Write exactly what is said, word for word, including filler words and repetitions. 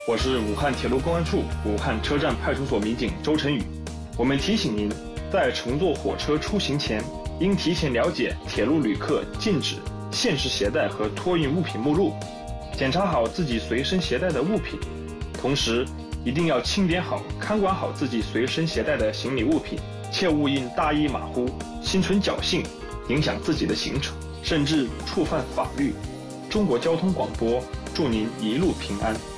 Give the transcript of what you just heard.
我是武汉铁路公安处武汉车站派出所民警周晨宇。我们提醒您，在乘坐火车出行前，应提前了解铁路旅客禁止、限制携带和托运物品目录，检查好自己随身携带的物品，同时一定要清点好、看管好自己随身携带的行李物品，切勿因大意马虎、心存侥幸，影响自己的行程，甚至触犯法律。中国交通广播祝您一路平安。